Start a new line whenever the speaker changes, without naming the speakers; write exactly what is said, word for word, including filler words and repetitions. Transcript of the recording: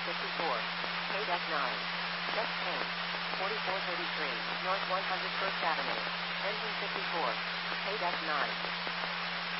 fifty-four. K nine. Check change. forty-four thirty-three. North one hundred first Avenue. Engine fifty-four. K nine.